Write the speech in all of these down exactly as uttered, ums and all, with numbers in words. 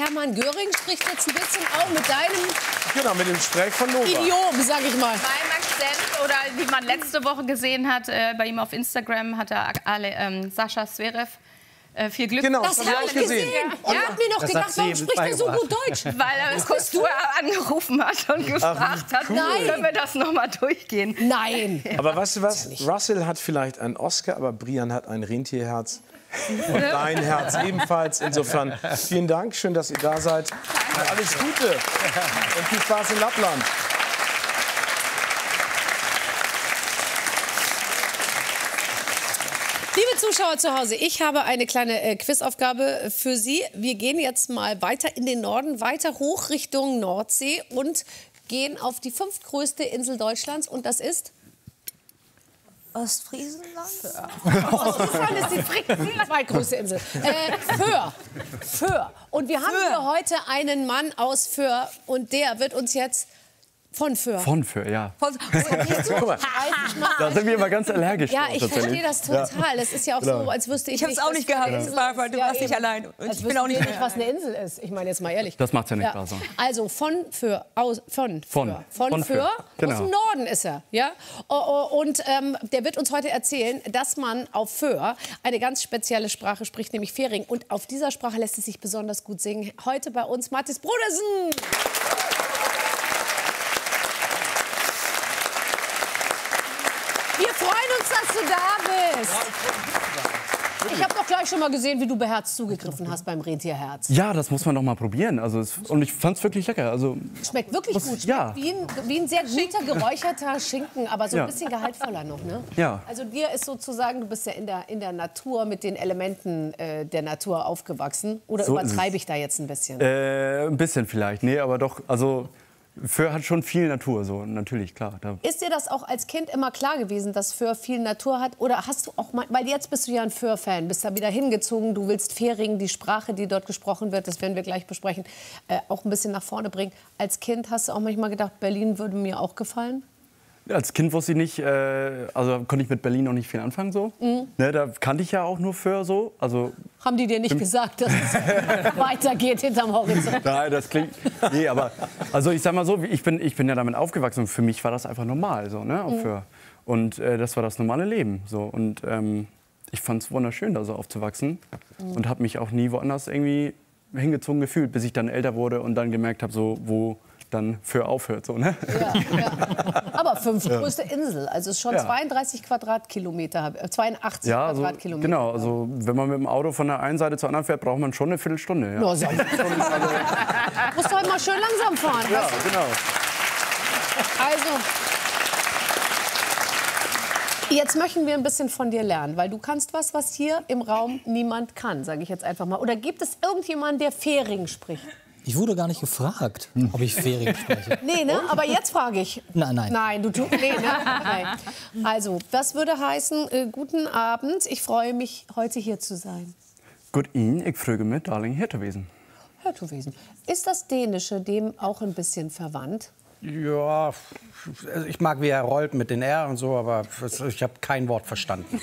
Hermann Göring spricht jetzt ein bisschen auch mit deinem Genau, mit dem Sprech von Nova. Idiom, sag ich mal. Beim Akzent oder wie man letzte Woche gesehen hat, äh, bei ihm auf Instagram hat er alle, ähm, Sascha Zverev äh, viel Glück. Genau, Das das habe hab ich ich gesehen. gesehen. Und ich Ja? hab mir noch Das gedacht, hat warum sie spricht er so beigebracht. gut Deutsch? Weil er Kostur angerufen hat und gefragt hat, Nein. können wir das noch mal durchgehen? Nein. Aber weißt du was? Russell hat vielleicht einen Oscar, aber Brian hat ein Rentierherz. Und dein Herz ebenfalls. Insofern vielen Dank, schön, dass ihr da seid. Und alles Gute und viel Spaß in Lappland. Liebe Zuschauer zu Hause, ich habe eine kleine äh, Quizaufgabe für Sie. Wir gehen jetzt mal weiter in den Norden, weiter hoch Richtung Nordsee und gehen auf die fünftgrößte Insel Deutschlands. Und das ist Ostfriesenland. Ostfriesland ist die zweitgrößte Insel. Äh, Föhr. Föhr. Und wir haben hier heute einen Mann aus Föhr und der wird uns jetzt von Föhr. Von Föhr, ja. Von, Guck mal. Da sind wir immer ganz allergisch. Ja, drauf, ich tatsächlich. verstehe das total. Das ist ja auch so, als wüsste ich Ich habe es nicht, auch was nicht gehabt, Insel Barbara, ist. du Ja, warst nicht eben. allein. Und Als ich bin auch nicht wüssten wir was eine Insel ist. Ich meine jetzt mal ehrlich. Das macht's ja nicht besser. Also von Föhr, aus, von Von. Föhr. Von, Von Föhr, Föhr, genau. aus dem Norden ist er. Ja? Oh, oh, und ähm, der wird uns heute erzählen, dass man auf Föhr eine ganz spezielle Sprache spricht, nämlich Fähring. Und auf dieser Sprache lässt es sich besonders gut singen. Heute bei uns Mathis Brodersen. Wir freuen uns, dass du da bist. Ich habe doch gleich schon mal gesehen, wie du beherzt zugegriffen hast beim Rentierherz. Ja, das muss man doch mal probieren. Also es, und ich fand's wirklich lecker. Also Schmeckt wirklich Was- gut. Schmeckt ja. wie, ein, wie ein sehr guter, geräucherter Schinken, aber so ein Ja. bisschen gehaltvoller noch. Ne? Ja. Also dir ist sozusagen, du bist ja in der, in der Natur, mit den Elementen äh, der Natur aufgewachsen. Oder So ist es. übertreibe ich da jetzt ein bisschen? äh, ein bisschen vielleicht. Nee, aber doch, also Föhr hat schon viel Natur, so natürlich, klar. Da, Ist dir das auch als Kind immer klar gewesen, dass Föhr viel Natur hat? Oder hast du auch mal, weil jetzt bist du ja ein Föhr-Fan, bist da wieder hingezogen, du willst Fähringen, die Sprache, die dort gesprochen wird, das werden wir gleich besprechen, äh, auch ein bisschen nach vorne bringen. Als Kind hast du auch manchmal gedacht, Berlin würde mir auch gefallen? als Kind wusste ich nicht, äh, also konnte ich mit Berlin noch nicht viel anfangen so. Mhm. Ne, da kannte ich ja auch nur Föhr so. Also Haben die dir nicht gesagt, dass es weitergeht hinterm Horizont? Nein, das klingt. Nee, aber also ich sag mal so, ich bin, ich bin ja damit aufgewachsen und für mich war das einfach normal so, ne, auf Mhm. Föhr. Und äh, das war das normale Leben so. Und ähm, ich fand es wunderschön, da so aufzuwachsen Mhm. und habe mich auch nie woanders irgendwie hingezogen gefühlt, bis ich dann älter wurde und dann gemerkt habe, so wo dann Föhr aufhört so, ne? Ja, ja. Aber fünftgrößte Insel, also es ist schon Ja. zweiunddreißig Quadratkilometer, äh, zweiundachtzig Ja, also, Quadratkilometer. genau. Also wenn man mit dem Auto von der einen Seite zur anderen fährt, braucht man schon eine Viertelstunde. Ja, Na, so. Musst du halt mal schön langsam fahren. ja weißt du? genau. Also, jetzt möchten wir ein bisschen von dir lernen, weil du kannst was, was hier im Raum niemand kann, sage ich jetzt einfach mal. Oder gibt es irgendjemanden, der Fähring spricht? Ich wurde gar nicht gefragt, ob ich Fähring spreche. Nee, ne? Aber jetzt frage ich. Nein, nein. Nein, du tust. Nee, ne? Nein. Also, das würde heißen, äh, guten Abend. Ich freue mich, heute hier zu sein. Gut, Ihnen, ich frage mit Darling Hirtewesen. Hörtowesen. Ist das Dänische dem auch ein bisschen verwandt? Ja, also ich mag, wie er rollt mit den R und so, aber ich habe kein Wort verstanden.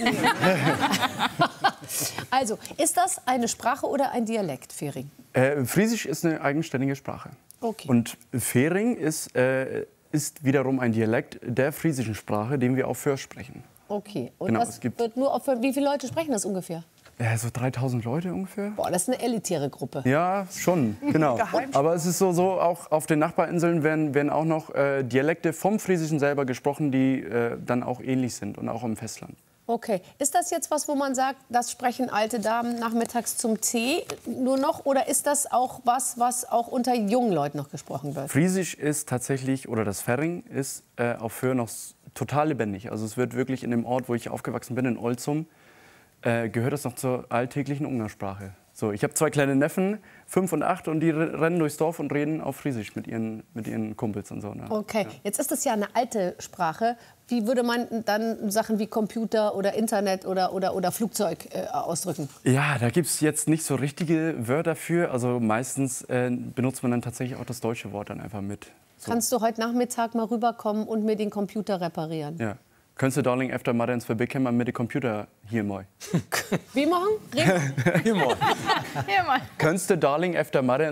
Also, ist das eine Sprache oder ein Dialekt, Fähring? Äh, Friesisch ist eine eigenständige Sprache. Okay. Und Fähring ist, äh, ist wiederum ein Dialekt der friesischen Sprache, den wir auf Föhr sprechen. Okay. Und Genau, das es gibt- wird nur auf, wie viele Leute sprechen das ungefähr? Ja, so dreitausend Leute ungefähr. Boah, das ist eine elitäre Gruppe. Ja, schon, genau. Aber es ist so, so auch auf den Nachbarinseln werden, werden auch noch äh, Dialekte vom Friesischen selber gesprochen, die äh, dann auch ähnlich sind und auch im Festland. Okay. Ist das jetzt was, wo man sagt, das sprechen alte Damen nachmittags zum Tee nur noch? Oder ist das auch was, was auch unter jungen Leuten noch gesprochen wird? Friesisch ist tatsächlich, oder das Fähring ist äh, auf Föhr noch s- total lebendig. Also es wird wirklich in dem Ort, wo ich aufgewachsen bin, in Olzum, äh, gehört das noch zur alltäglichen Umgangssprache. So, ich habe zwei kleine Neffen, fünf und acht, und die re- rennen durchs Dorf und reden auf Friesisch mit ihren, mit ihren Kumpels und so. Ne? Okay, jetzt ist das ja eine alte Sprache. Wie würde man dann Sachen wie Computer oder Internet oder, oder, oder Flugzeug äh, ausdrücken? Ja, da gibt es jetzt nicht so richtige Wörter für. Also meistens äh, benutzt man dann tatsächlich auch das deutsche Wort dann einfach mit. So. Kannst du heute Nachmittag mal rüberkommen und mir den Computer reparieren? Ja. Könntest du, Darling, efter Martins verbinden mit dem Computer hier mal? Wie machen? Reden? Hier mal. Hier mal. Könntest du, Darling, efter Martins